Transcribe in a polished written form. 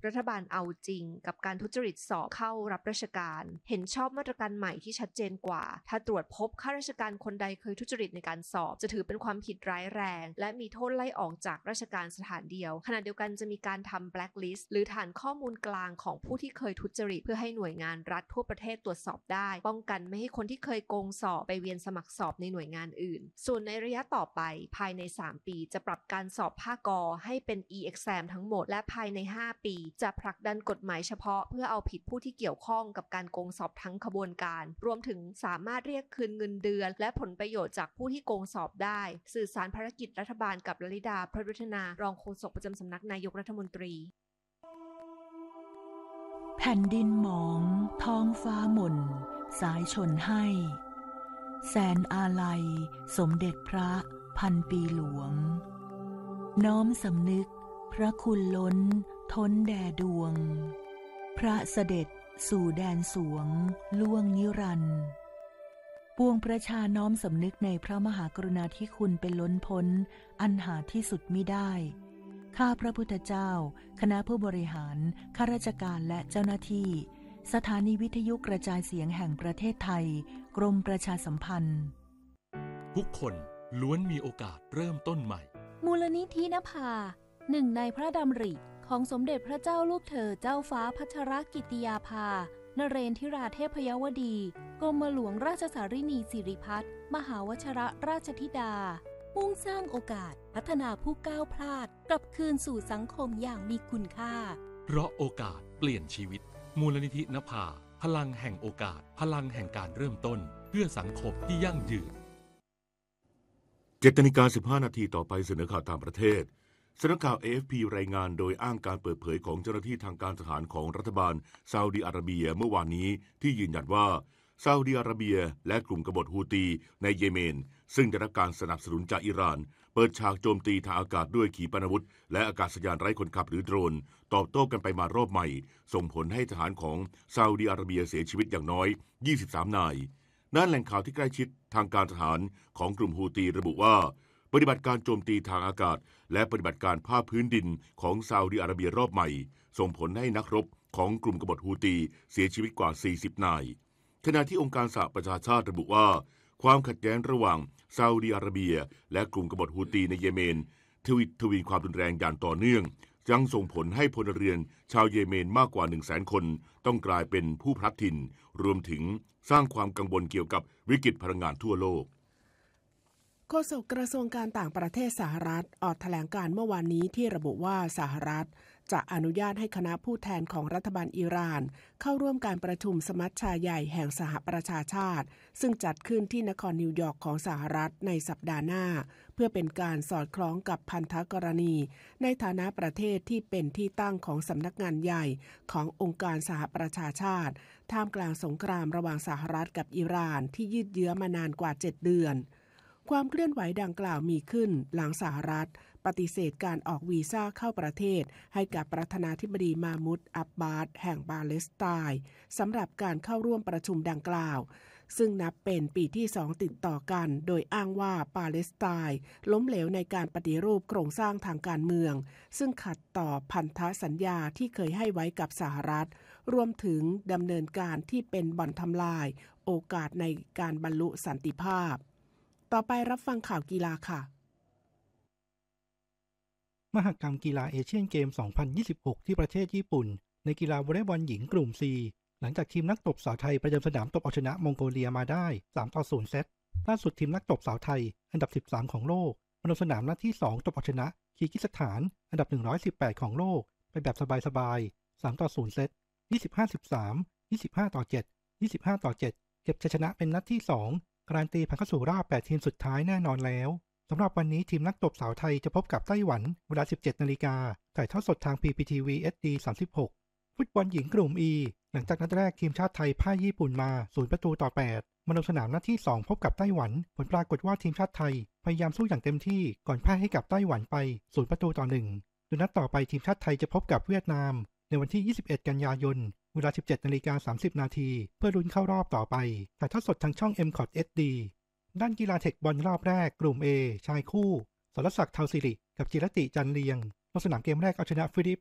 รัฐบาลเอาจริงกับการทุจริตสอบเข้ารับราชการเห็นชอบมาตรการใหม่ที่ชัดเจนกว่าถ้าตรวจพบข้าราชการคนใดเคยทุจริตในการสอบจะถือเป็นความผิดร้ายแรงและมีโทษไล่ออกจากราชการสถานเดียวขณะเดียวกันจะมีการทำ blacklist หรือฐานข้อมูลกลางของผู้ที่เคยทุจริตเพื่อให้หน่วยงานรัฐทั่วประเทศตรวจสอบได้ป้องกันไม่ให้คนที่เคยโกงสอบไปเวียนสมัครสอบในหน่วยงานอื่นส่วนในระยะต่อไปภายใน3 ปีจะปรับการสอบภาคกให้เป็น e-exam ทั้งหมดและภายใน5 ปีจะผลักดันกฎหมายเฉพาะเพื่อเอาผิดผู้ที่เกี่ยวข้องกับการโกงสอบทั้งขบวนการรวมถึงสามารถเรียกคืนเงินเดือนและผลประโยชน์จากผู้ที่โกงสอบได้สื่อสารภารกิจรัฐบาลกับลลิดา พระรุฒนารองโฆษกประจำสำนักนายกรัฐมนตรีแผ่นดินหมองท้องฟ้าหม่นสายชนให้แสนอาลัยสมเด็จพระพันปีหลวงน้อมสำนึกพระคุณล้นท้นแด่ดวงพระเสด็จสู่แดนสวงล่วงนิรันดร์ปวงประชาน้อมสำนึกในพระมหากรุณาธิคุณเป็นล้นพ้นอันหาที่สุดมิได้ข้าพระพุทธเจ้าคณะผู้บริหารข้าราชการและเจ้าหน้าที่สถานีวิทยุกระจายเสียงแห่งประเทศไทยกรมประชาสัมพันธ์ทุกคนล้วนมีโอกาสเริ่มต้นใหม่มูลนิธินภาหนึ่งในพระดำริของสมเด็จพระเจ้าลูกเธอเจ้าฟ้าพัชรกิติยาภานเรนทิราเทพยวดีกรมหลวงราชสารินีสิริพัฒน์มหาวชิรราชธิดามุ่งสร้างโอกาสพัฒนาผู้ก้าวพลาดกลับคืนสู่สังคมอย่างมีคุณค่าเพราะโอกาสเปลี่ยนชีวิตมูลนิธินภาพลังแห่งโอกาสพลังแห่งการเริ่มต้นเพื่อสังคมที่ยั่งยืน 7:15 นาทีต่อไปเสนอข่าวต่างประเทศสำนักข่าว AFP รายงานโดยอ้างการเปิดเผยของเจ้าหน้าที่ทางการทหารของรัฐบาลซาอุดิอาระเบียเมื่อวานนี้ที่ยืนยันว่าซาอุดิอาระเบียและกลุ่มกบฏฮูตีในเยเมนซึ่งได้รับการสนับสนุนจากอิหร่านเปิดฉากโจมตีทางอากาศด้วยขีปนาวุธและอากาศยานไร้คนขับหรือโดรนตอบโต้กันไปมารอบใหม่ส่งผลให้ทหารของซาอุดิอาระเบียเสียชีวิตอย่างน้อย23 นายด้านแหล่งข่าวที่ใกล้ชิดทางการทหารของกลุ่มฮูตีระบุว่าปฏิบัติการโจมตีทางอากาศและปฏิบัติการภาคพื้นดินของซาอุดิอาระเบียรอบใหม่ส่งผลให้นักรบของกลุ่มกบฏฮูตีเสียชีวิตกว่า40 นายขณะที่องค์การสหประชาชาติระบุว่าความขัดแย้งระหว่างซาอุดิอาระเบียและกลุ่มกบฏฮูตีในเยเมนทวีความรุนแรงอย่างต่อเนื่องยังส่งผลให้พลเรือนชาวเยเมนมากกว่า 100,000 คนต้องกลายเป็นผู้พลัดถิ่นรวมถึงสร้างความกังวลเกี่ยวกับวิกฤตพลังงานทั่วโลกโฆษกกระทรวงการต่างประเทศสหรัฐออกแถลงการเมื่อวานนี้ที่ระบุว่าสหรัฐจะอนุญาตให้คณะผู้แทนของรัฐบาลอิหร่านเข้าร่วมการประชุมสมัชชาใหญ่แห่งสหประชาชาติซึ่งจัดขึ้นที่นครนิวยอร์กของสหรัฐในสัปดาห์หน้าเพื่อเป็นการสอดคล้องกับพันธกรณีในฐานะประเทศที่เป็นที่ตั้งของสำนักงานใหญ่ขององค์การสหประชาชาติท่ามกลางสงครามระหว่างสหรัฐกับอิหร่านที่ยืดเยื้อมานานกว่า7 เดือนความเคลื่อนไหวดังกล่าวมีขึ้นหลังสหรัฐปฏิเสธการออกวีซ่าเข้าประเทศให้กับประธานาธิบดีมามุดอับบาสแห่งปาเลสไตน์สำหรับการเข้าร่วมประชุมดังกล่าวซึ่งนับเป็นปีที่2ติดต่อกันโดยอ้างว่าปาเลสไตน์ล้มเหลวในการปฏิรูปโครงสร้างทางการเมืองซึ่งขัดต่อพันธสัญญาที่เคยให้ไว้กับสหรัฐรวมถึงดำเนินการที่เป็นบ่อนทำลายโอกาสในการบรรลุสันติภาพต่อไปรับฟังข่าวกีฬาค่ะมหกรรมกีฬาเอเชียนเกม 2026 ที่ประเทศญี่ปุ่นในกีฬาวอลเลย์บอลหญิงกลุ่ม C หลังจากทีมนักตบสาวไทยประจำสนามตบเอาชนะมองโกเลียมาได้ 3-0 เซตล่าสุดทีมนักตบสาวไทยอันดับ 13 ของโลกมาลงสนามนัดที่ 2 ตบเอาชนะคีร์กิสถานอันดับ 118 ของโลกไปแบบสบายๆ 3-0 เซต 25-13 25-7 25-7 เก็บชัยชนะเป็นนัดที่ 2การันตีผ่านเข้าสู่รอบ 8 ทีมสุดท้ายแน่นอนแล้วสำหรับวันนี้ทีมนักตบสาวไทยจะพบกับไต้หวันเวลา 17 นาฬิกาถ่ายทอดสดทาง PPTV SD 36ฟุตบอลหญิงกลุ่ม E หลังจากนัดแรกทีมชาติไทยพ่ายญี่ปุ่นมา0-8มาลงสนามนัดที่ 2 พบกับไต้หวันผลปรากฏว่าทีมชาติไทยพยายามสู้อย่างเต็มที่ก่อนพ่ายให้กับไต้หวันไป0-1โดยนัดต่อไปทีมชาติไทยจะพบกับเวียดนามในวันที่ 21 กันยายนเวลา 17:30 นาทีเพื่อลุ้นเข้ารอบต่อไปถ่ายทอดสดทางช่อง MCOT SD ด้านกีฬาเทคบอลรอบแรกกลุ่ม A ชายคู่สรศักดิ์เทาสิริกับจิรติจันเลียงลงสนามเกมแรกเอาชนะฟิลิป